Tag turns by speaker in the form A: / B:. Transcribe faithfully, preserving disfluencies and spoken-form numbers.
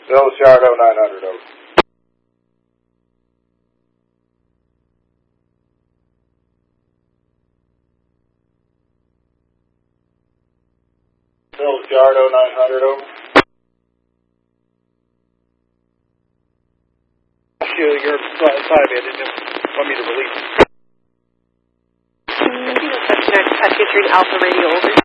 A: Phil Shardo nine hundred, over. Phil Shardo nine hundred, over.
B: You're inside me, I didn't want me to release.
C: Suspect X, F featuring Alpha Radio, over.